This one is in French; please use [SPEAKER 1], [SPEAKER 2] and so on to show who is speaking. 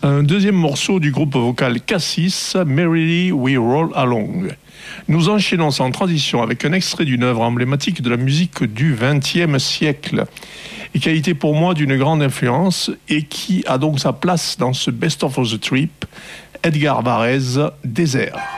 [SPEAKER 1] Un deuxième morceau du groupe vocal Cassis, Merrily We Roll Along. Nous enchaînons sans transition avec un extrait d'une œuvre emblématique de la musique du XXe siècle et qui a été pour moi d'une grande influence et qui a donc sa place dans ce Best of the Trip, Edgar Varèse, Désert.